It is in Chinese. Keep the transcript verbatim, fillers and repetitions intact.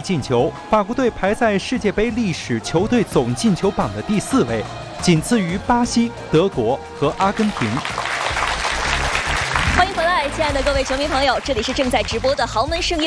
进球，法国队排在世界杯历史球队总进球榜的第四位，仅次于巴西、德国和阿根廷。 欢迎回来，亲爱的各位球迷朋友，这里是正在直播的豪门盛宴